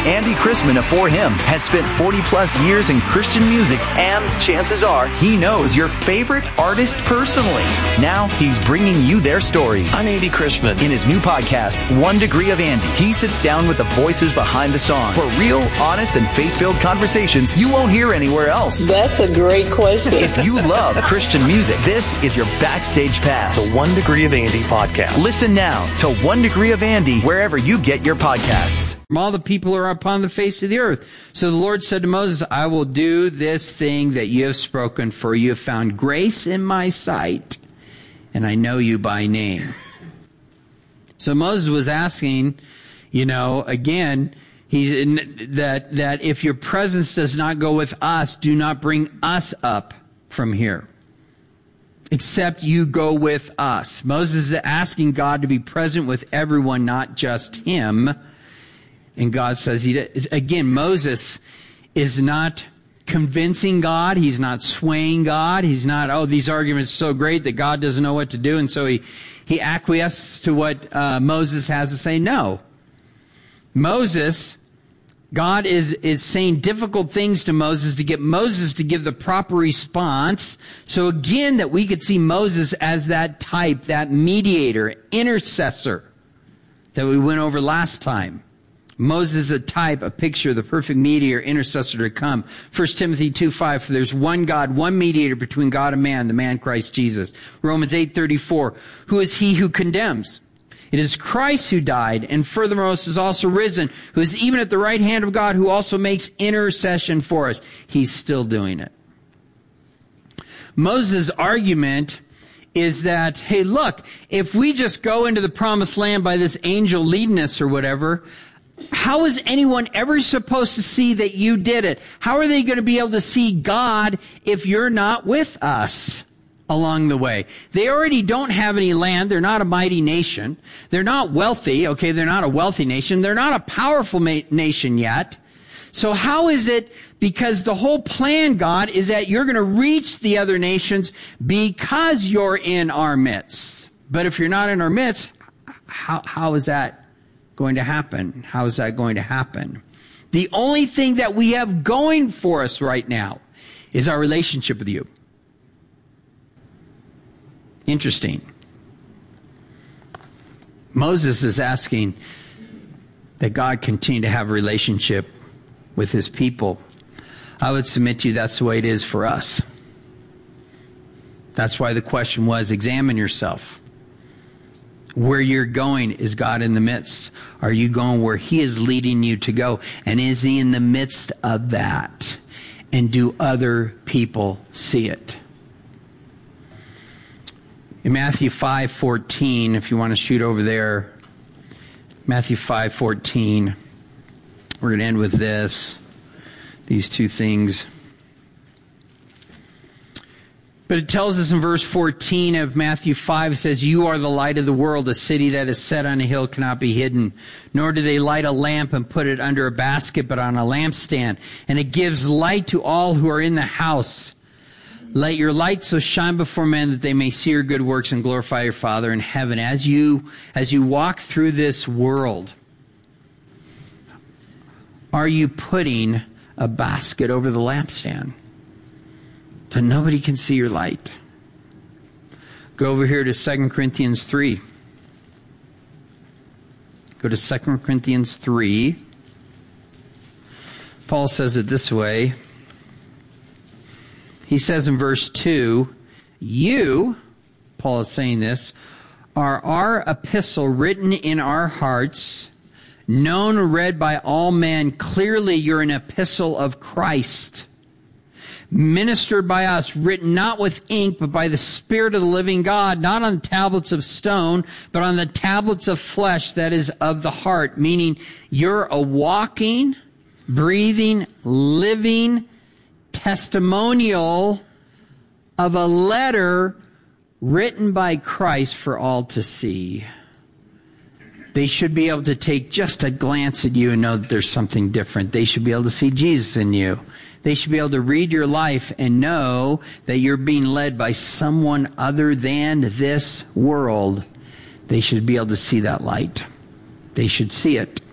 Andy Chrisman of For Him has spent 40-plus years in Christian music, and chances are he knows your favorite artist personally. Now he's bringing you their stories. I'm Andy Chrisman. In his new podcast, 1 Degree of Andy, he sits down with the voices behind the songs for real, honest, and faith-filled conversations you won't hear anywhere else. That's a great question. If you love Christian music, this is your backstage pass. The 1 Degree of Andy podcast. Listen now to 1 Degree of Andy wherever you get your podcasts. All the people are upon the face of the earth. So the Lord said to Moses, I will do this thing that you have spoken, for you have found grace in my sight, and I know you by name. So Moses was asking, again, that if your presence does not go with us, do not bring us up from here, except you go with us. Moses is asking God to be present with everyone, not just him. And God says, Moses is not convincing God. He's not swaying God. He's not, these arguments are so great that God doesn't know what to do. And so he acquiesces to what Moses has to say. No. God is saying difficult things to Moses to get Moses to give the proper response. So again, that we could see Moses as that type, that mediator, intercessor that we went over last time. Moses is a type, a picture of the perfect mediator, intercessor to come. 1 Timothy 2:5, for there's one God, one mediator between God and man, the man Christ Jesus. Romans 8:34, who is he who condemns? It is Christ who died, and furthermore is also risen, who is even at the right hand of God, who also makes intercession for us. He's still doing it. Moses' argument is that, hey, look, if we just go into the promised land by this angel leading us or whatever, how is anyone ever supposed to see that you did it? How are they going to be able to see God if you're not with us along the way? They already don't have any land. They're not a mighty nation. They're not wealthy. Okay, they're not a wealthy nation. They're not a powerful nation yet. So how is it, because the whole plan, God, is that you're going to reach the other nations because you're in our midst. But if you're not in our midst, how is that going to happen? How is that going to happen? The only thing that we have going for us right now is our relationship with you. Interesting. Moses is asking that God continue to have a relationship with his people. I would submit to you that's the way it is for us. That's why the question was, examine yourself. Where you're going, is God in the midst? Are you going where he is leading you to go? And is he in the midst of that? And do other people see it? In Matthew 5:14, if you want to shoot over there, Matthew 5:14, we're going to end with these two things. But it tells us in verse 14 of Matthew 5, it says, you are the light of the world. A city that is set on a hill cannot be hidden. Nor do they light a lamp and put it under a basket, but on a lampstand. And it gives light to all who are in the house. Let your light so shine before men that they may see your good works and glorify your Father in heaven. As you walk through this world, are you putting a basket over the lampstand that nobody can see your light? Go over here to 2 Corinthians 3. Go to 2 Corinthians 3. Paul says it this way. He says in verse 2, you, Paul is saying this, are our epistle written in our hearts, known and read by all men. Clearly you're an epistle of Christ, ministered by us, written not with ink, but by the Spirit of the living God, not on tablets of stone, but on the tablets of flesh, that is of the heart. Meaning you're a walking, breathing, living testimonial of a letter written by Christ for all to see. They should be able to take just a glance at you and know that there's something different. They should be able to see Jesus in you. They should be able to read your life and know that you're being led by someone other than this world. They should be able to see that light. They should see it.